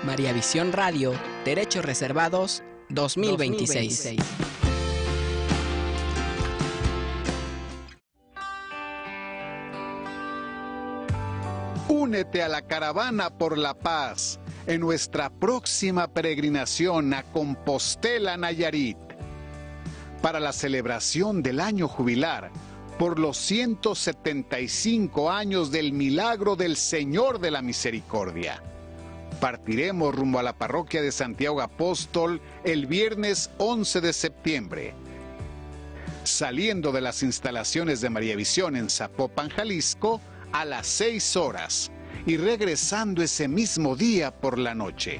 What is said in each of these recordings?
María Visión Radio, Derechos Reservados, 2026. Únete a la Caravana por la Paz en nuestra próxima peregrinación a Compostela, Nayarit, para la celebración del año jubilar por los 175 años del milagro del Señor de la Misericordia. Partiremos rumbo a la parroquia de Santiago Apóstol el viernes 11 de septiembre. Saliendo de las instalaciones de María Visión en Zapopan, Jalisco, a las 6 horas y regresando ese mismo día por la noche.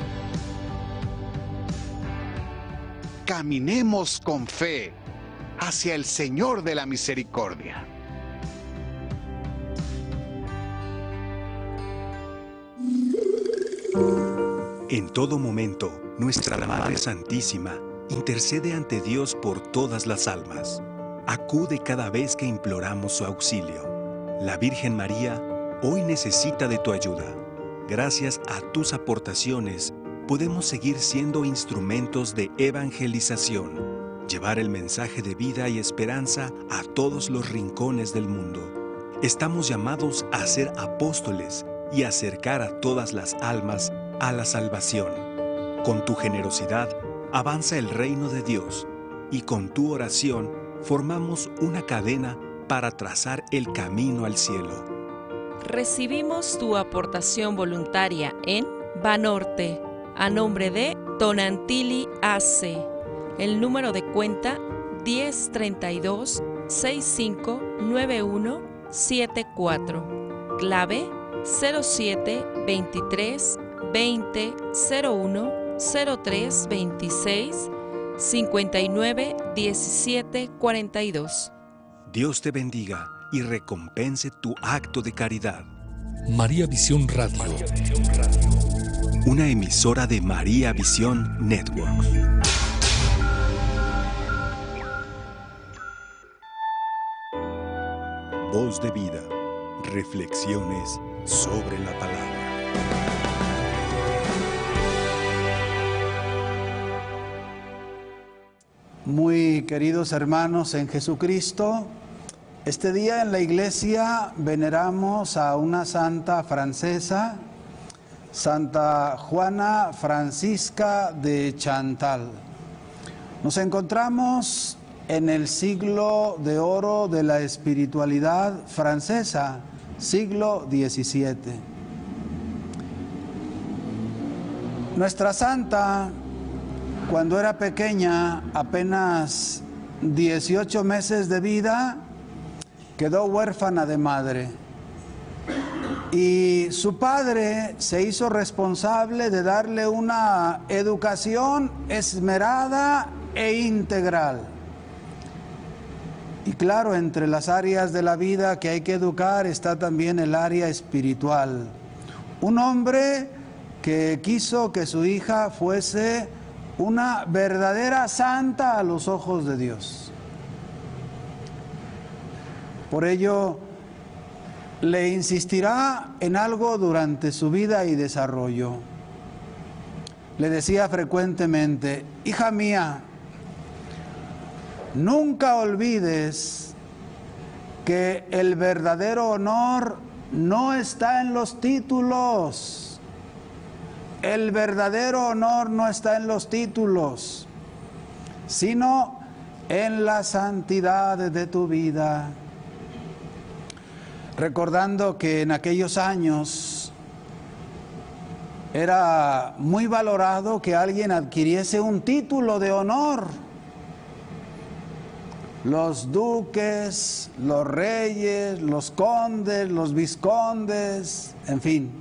Caminemos con fe hacia el Señor de la Misericordia. En todo momento, nuestra Madre Santísima intercede ante Dios por todas las almas. Acude cada vez que imploramos su auxilio. La Virgen María hoy necesita de tu ayuda. Gracias a tus aportaciones, podemos seguir siendo instrumentos de evangelización, llevar el mensaje de vida y esperanza a todos los rincones del mundo. Estamos llamados a ser apóstoles y acercar a todas las almas a la salvación. Con tu generosidad, avanza el reino de Dios y con tu oración formamos una cadena para trazar el camino al cielo. Recibimos tu aportación voluntaria en Banorte, a nombre de Tonantili AC. El número de cuenta 1032-659174. Clave 0723 20 01 03 26 59 17 42. Dios te bendiga y recompense tu acto de caridad. María Visión Radio. Una emisora de María Visión Networks. Voz de vida. Reflexiones sobre la palabra. Muy queridos hermanos en Jesucristo, este día en la iglesia veneramos a una santa francesa, Santa Juana Francisca de Chantal. Nos encontramos en el siglo de oro de la espiritualidad francesa, siglo XVII. Nuestra santa, cuando era pequeña, apenas 18 meses de vida, quedó huérfana de madre. Y su padre se hizo responsable de darle una educación esmerada e integral. Y claro, entre las áreas de la vida que hay que educar está también el área espiritual. Un hombre que quiso que su hija fuese una verdadera santa a los ojos de Dios. Por ello, le insistirá en algo durante su vida y desarrollo. Le decía frecuentemente: hija mía, nunca olvides que el verdadero honor no está en los títulos. El verdadero honor no está en los títulos, sino en la santidad de tu vida. Recordando que en aquellos años era muy valorado que alguien adquiriese un título de honor. Los duques, los reyes, los condes, los vizcondes, en fin.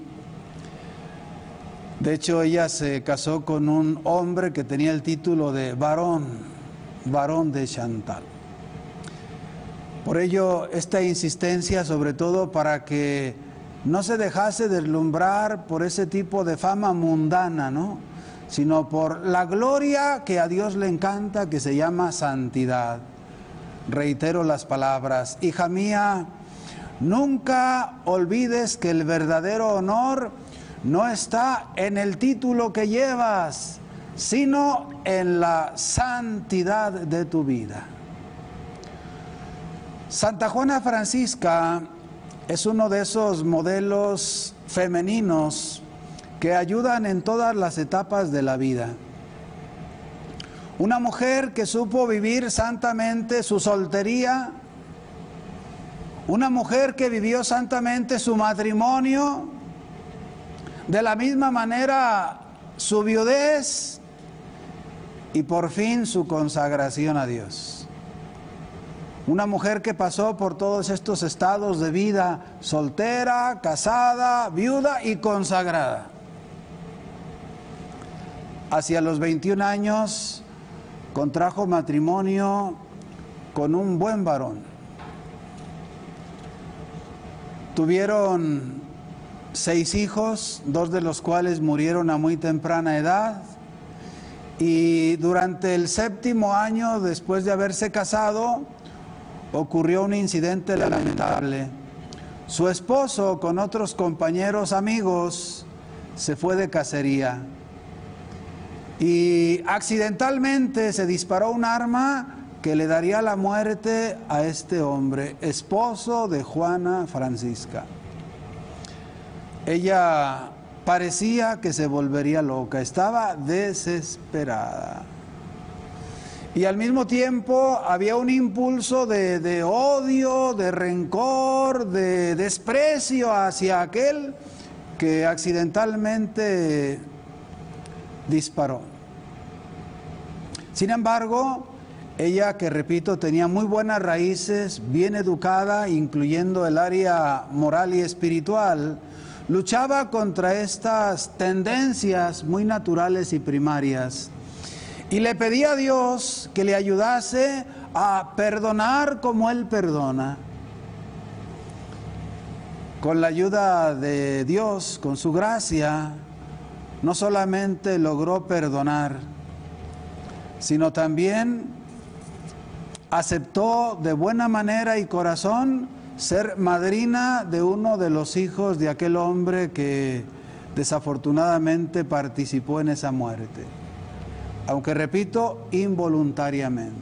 De hecho, ella se casó con un hombre que tenía el título de barón de Chantal. Por ello, esta insistencia, sobre todo para que no se dejase deslumbrar por ese tipo de fama mundana, ¿no?, sino por la gloria que a Dios le encanta, que se llama santidad. Reitero las palabras: hija mía, nunca olvides que el verdadero honor no está en el título que llevas, sino en la santidad de tu vida. Santa Juana Francisca es uno de esos modelos femeninos que ayudan en todas las etapas de la vida. Una mujer que supo vivir santamente su soltería, una mujer que vivió santamente su matrimonio, de la misma manera su viudez y por fin su consagración a Dios. Una mujer que pasó por todos estos estados de vida, soltera, casada, viuda y consagrada. Hacia los 21 años contrajo matrimonio con un buen varón. Tuvieron 6 hijos, 2 de los cuales murieron a muy temprana edad, y durante el 7º año después de haberse casado ocurrió un incidente lamentable. Su esposo, con otros compañeros amigos, se fue de cacería y accidentalmente se disparó un arma que le daría la muerte a este hombre, esposo de Juana Francisca. Ella parecía que se volvería loca, estaba desesperada. Y al mismo tiempo había un impulso de odio, de rencor, de desprecio hacia aquel que accidentalmente disparó. Sin embargo, ella, que repito, tenía muy buenas raíces, bien educada, incluyendo el área moral y espiritual, luchaba contra estas tendencias muy naturales y primarias. Y le pedía a Dios que le ayudase a perdonar como Él perdona. Con la ayuda de Dios, con su gracia, no solamente logró perdonar, sino también aceptó de buena manera y corazón ser madrina de uno de los hijos de aquel hombre que desafortunadamente participó en esa muerte. Aunque repito, involuntariamente.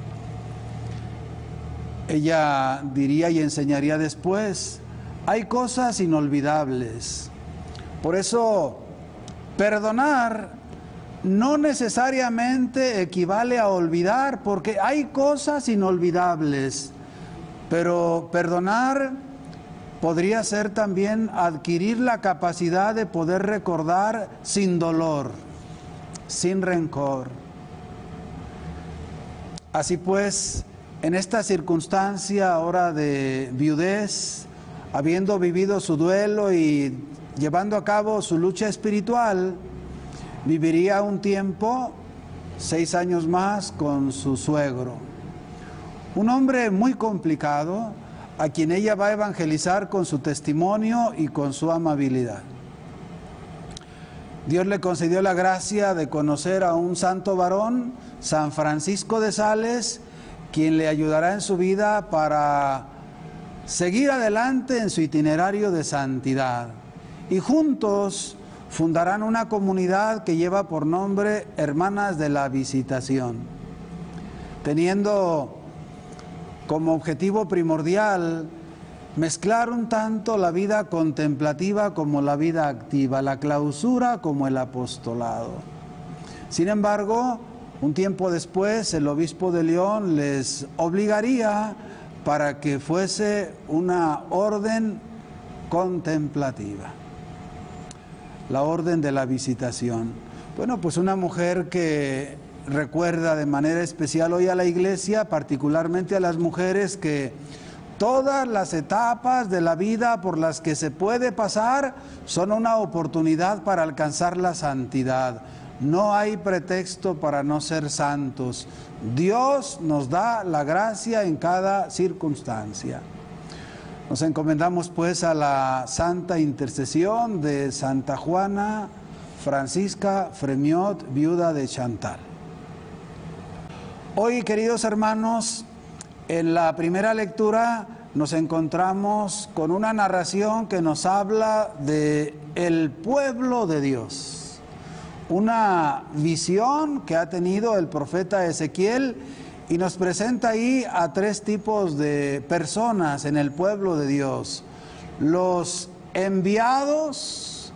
Ella diría y enseñaría después, hay cosas inolvidables. Por eso, perdonar no necesariamente equivale a olvidar, porque hay cosas inolvidables. Pero perdonar podría ser también adquirir la capacidad de poder recordar sin dolor, sin rencor. Así pues, en esta circunstancia ahora de viudez, habiendo vivido su duelo y llevando a cabo su lucha espiritual, viviría un tiempo, 6 años más, con su suegro. Un hombre muy complicado, a quien ella va a evangelizar con su testimonio y con su amabilidad. Dios le concedió la gracia de conocer a un santo varón, San Francisco de Sales, quien le ayudará en su vida para seguir adelante en su itinerario de santidad. Y juntos fundarán una comunidad que lleva por nombre Hermanas de la Visitación, teniendo como objetivo primordial mezclar un tanto la vida contemplativa como la vida activa, la clausura como el apostolado. Sin embargo, un tiempo después el obispo de León les obligaría para que fuese una orden contemplativa, la orden de la Visitación. Bueno, pues una mujer que recuerda de manera especial hoy a la Iglesia, particularmente a las mujeres, que todas las etapas de la vida por las que se puede pasar son una oportunidad para alcanzar la santidad. No hay pretexto para no ser santos. Dios nos da la gracia en cada circunstancia. Nos encomendamos pues a la santa intercesión de Santa Juana Francisca Fremiot, viuda de Chantal. Hoy, queridos hermanos, en la primera lectura nos encontramos con una narración que nos habla de el pueblo de Dios. Una visión que ha tenido el profeta Ezequiel y nos presenta ahí a tres tipos de personas en el pueblo de Dios. Los enviados,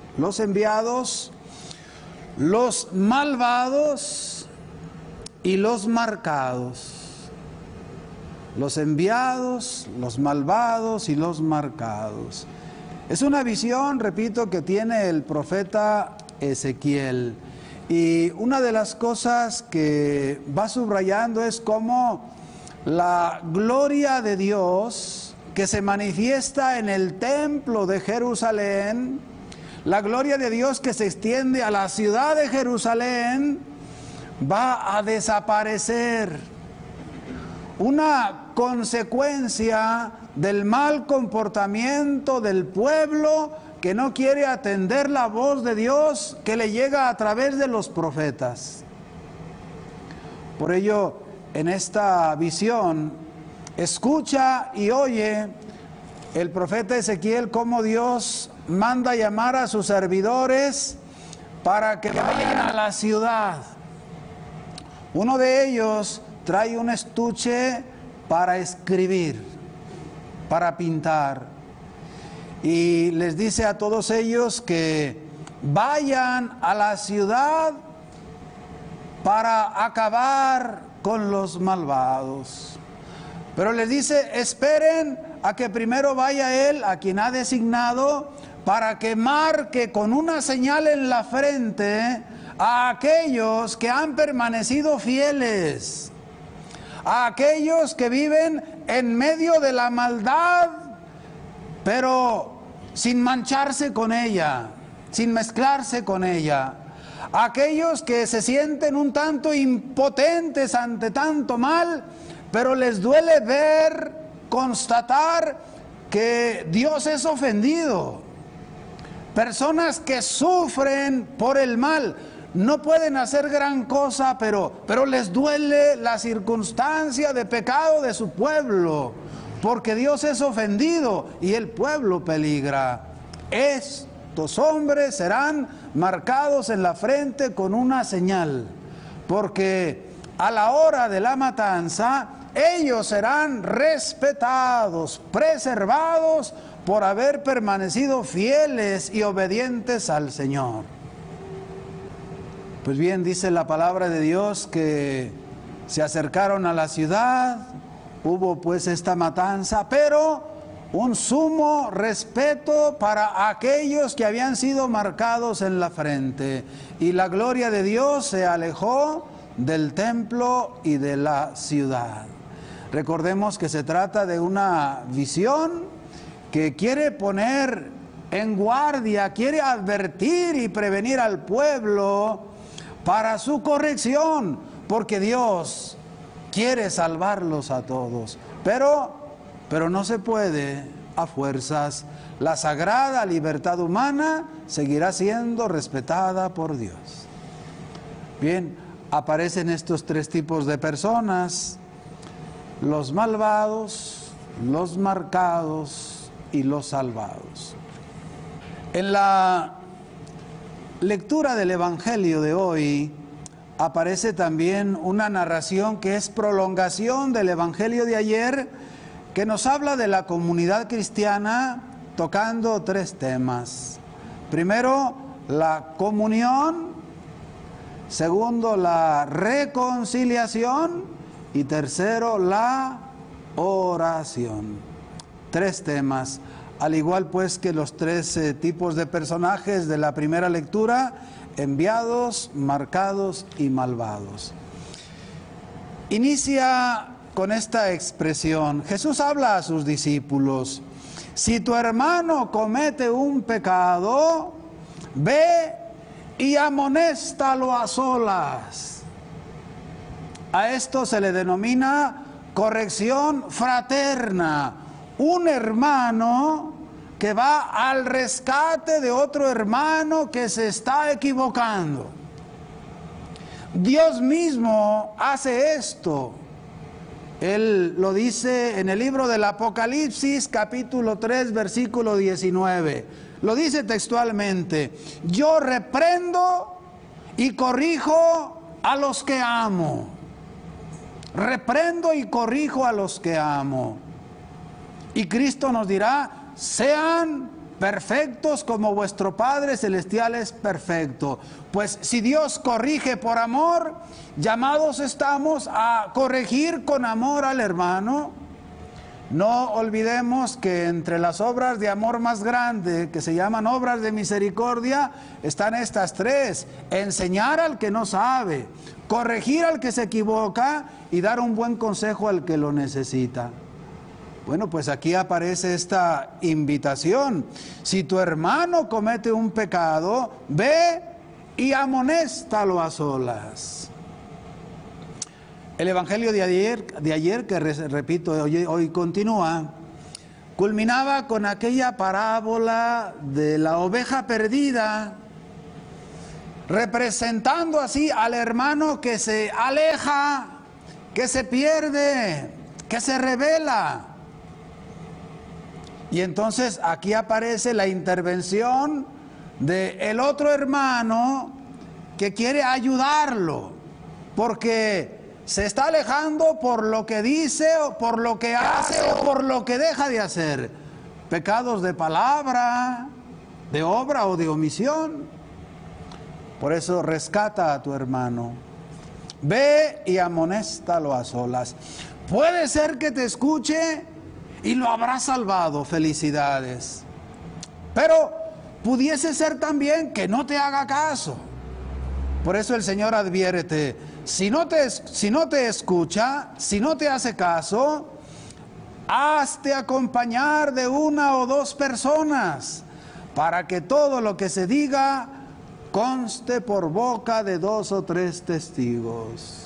los malvados y los marcados. Los enviados, los malvados y los marcados. Es una visión, repito, que tiene el profeta Ezequiel. Y una de las cosas que va subrayando es cómo la gloria de Dios que se manifiesta en el templo de Jerusalén, la gloria de Dios que se extiende a la ciudad de Jerusalén, va a desaparecer. Una consecuencia del mal comportamiento del pueblo que no quiere atender la voz de Dios que le llega a través de los profetas. Por ello, en esta visión, escucha y oye el profeta Ezequiel cómo Dios manda llamar a sus servidores para que vayan a la ciudad. Uno de ellos trae un estuche para escribir, para pintar, y les dice a todos ellos que vayan a la ciudad para acabar con los malvados. Pero les dice, esperen a que primero vaya él, a quien ha designado, para que marque con una señal en la frente a aquellos que han permanecido fieles, a aquellos que viven en medio de la maldad, pero sin mancharse con ella, sin mezclarse con ella, a aquellos que se sienten un tanto impotentes ante tanto mal, pero les duele ver, constatar que Dios es ofendido. Personas que sufren por el mal, no pueden hacer gran cosa, pero les duele la circunstancia de pecado de su pueblo, porque Dios es ofendido y el pueblo peligra. Estos hombres serán marcados en la frente con una señal, porque a la hora de la matanza ellos serán respetados, preservados por haber permanecido fieles y obedientes al Señor. Pues bien, dice la palabra de Dios que se acercaron a la ciudad, hubo pues esta matanza, pero un sumo respeto para aquellos que habían sido marcados en la frente. Y la gloria de Dios se alejó del templo y de la ciudad. Recordemos que se trata de una visión que quiere poner en guardia, quiere advertir y prevenir al pueblo para su corrección, porque Dios quiere salvarlos a todos, pero no se puede a fuerzas. La sagrada libertad humana seguirá siendo respetada por Dios. Bien, aparecen estos tres tipos de personas: los malvados, los marcados y los salvados. En la lectura del Evangelio de hoy aparece también una narración que es prolongación del Evangelio de ayer, que nos habla de la comunidad cristiana tocando tres temas. Primero, la comunión; segundo, la reconciliación; y tercero, la oración. Tres temas. Al igual pues que los tres tipos de personajes de la primera lectura: enviados, marcados y malvados. Inicia con esta expresión. Jesús habla a sus discípulos: si tu hermano comete un pecado, ve y amonéstalo a solas. A esto se le denomina corrección fraterna. Un hermano que va al rescate de otro hermano que se está equivocando. Dios mismo hace esto. Él lo dice en el libro del Apocalipsis, capítulo 3, versículo 19. Lo dice textualmente: yo reprendo y corrijo a los que amo. Reprendo y corrijo a los que amo. Y Cristo nos dirá: sean perfectos como vuestro Padre Celestial es perfecto. Pues si Dios corrige por amor, llamados estamos a corregir con amor al hermano. No olvidemos que entre las obras de amor más grande, que se llaman obras de misericordia, están estas tres: enseñar al que no sabe, corregir al que se equivoca y dar un buen consejo al que lo necesita. Bueno, pues aquí aparece esta invitación. Si tu hermano comete un pecado, ve y amonéstalo a solas. El evangelio de ayer, que repito, hoy continúa, culminaba con aquella parábola de la oveja perdida, representando así al hermano que se aleja, que se pierde, que se rebela. Y entonces aquí aparece la intervención del otro hermano que quiere ayudarlo, porque se está alejando por lo que dice, o por lo que hace, o por lo que deja de hacer. Pecados de palabra, de obra o de omisión. Por eso rescata a tu hermano. Ve y amonéstalo a solas. Puede ser que te escuche y lo habrá salvado, felicidades. Pero pudiese ser también que no te haga caso. Por eso el Señor advierte: si no te escucha, si no te hace caso, hazte acompañar de una o dos personas, para que todo lo que se diga conste por boca de 2 o 3 testigos.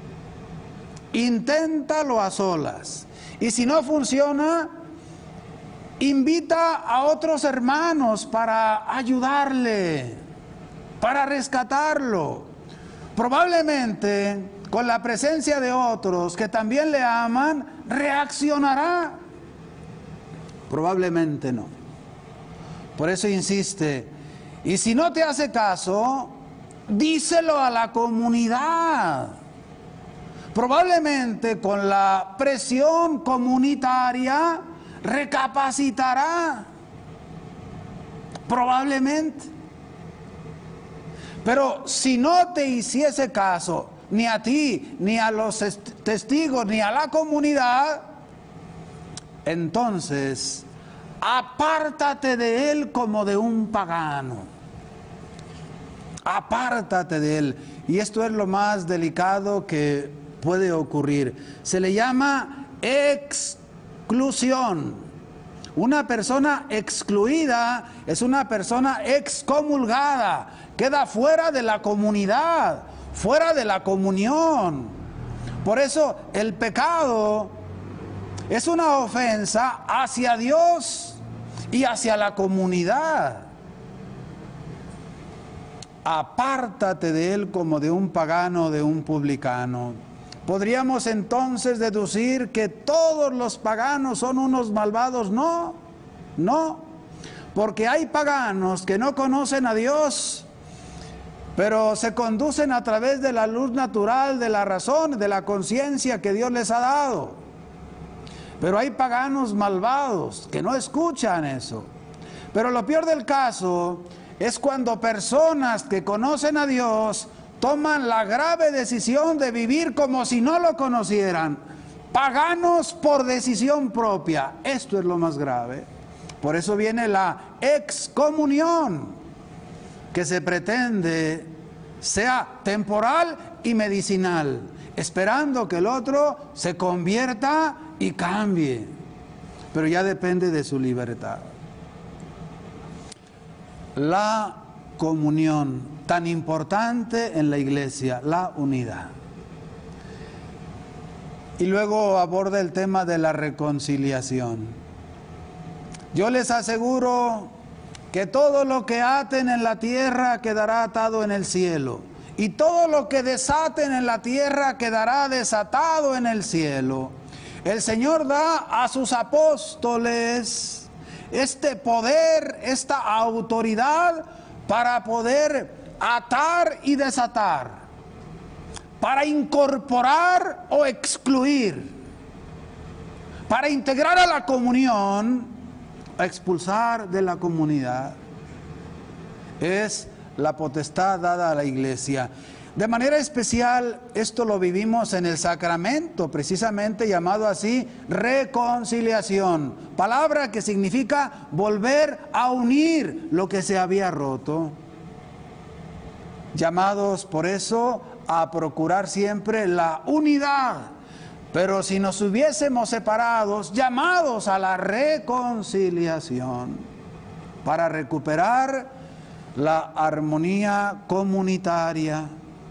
Inténtalo a solas. Y si no funciona, invita a otros hermanos para ayudarle, para rescatarlo. Probablemente, con la presencia de otros que también le aman, reaccionará. Probablemente no. Por eso insiste: y si no te hace caso, díselo a la comunidad. Probablemente con la presión comunitaria recapacitará. Probablemente. Pero si no te hiciese caso, ni a ti, ni a los testigos, ni a la comunidad, entonces apártate de él como de un pagano. Apártate de él. Y esto es lo más delicado que puede ocurrir. Se le llama exclusión. Una persona excluida es una persona excomulgada, queda fuera de la comunidad, fuera de la comunión. Por eso el pecado es una ofensa hacia Dios y hacia la comunidad. Apártate de él como de un pagano, de un publicano. ¿Podríamos entonces deducir que todos los paganos son unos malvados? No, porque hay paganos que no conocen a Dios, pero se conducen a través de la luz natural, de la razón, de la conciencia que Dios les ha dado. Pero hay paganos malvados que no escuchan eso. Pero lo peor del caso es cuando personas que conocen a Dios toman la grave decisión de vivir como si no lo conocieran, paganos por decisión propia. Esto es lo más grave. Por eso viene la excomunión, que se pretende sea temporal y medicinal, esperando que el otro se convierta y cambie, pero ya depende de su libertad. La comunión, tan importante en la iglesia, la unidad. Y luego aborda el tema de la reconciliación. Yo les aseguro que todo lo que aten en la tierra quedará atado en el cielo, y todo lo que desaten en la tierra quedará desatado en el cielo. El Señor da a sus apóstoles este poder, esta autoridad para poder atar y desatar, para incorporar o excluir, para integrar a la comunión, expulsar de la comunidad. Es la potestad dada a la iglesia. De manera especial, esto lo vivimos en el sacramento, precisamente llamado así, reconciliación. Palabra que significa volver a unir lo que se había roto. Llamados por eso a procurar siempre la unidad. Pero si nos hubiésemos separados, llamados a la reconciliación para recuperar la armonía comunitaria.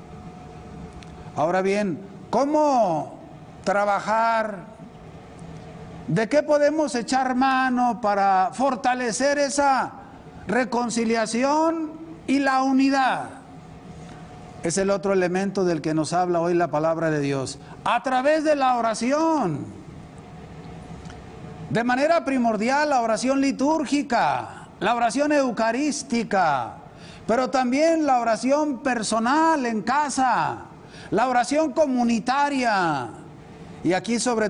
Ahora bien, ¿cómo trabajar? ¿De qué podemos echar mano para fortalecer esa reconciliación y la unidad? Es el otro elemento del que nos habla hoy la palabra de Dios. A través de la oración. De manera primordial, la oración litúrgica, la oración eucarística, pero también la oración personal en casa, la oración comunitaria. Y aquí sobre